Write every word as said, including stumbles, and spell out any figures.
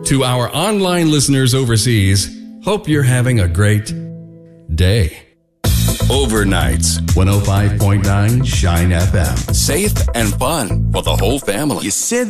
To our online listeners overseas, hope you're having a great day. Overnights, one oh five point nine Shine F M. Safe and fun for the whole family. You said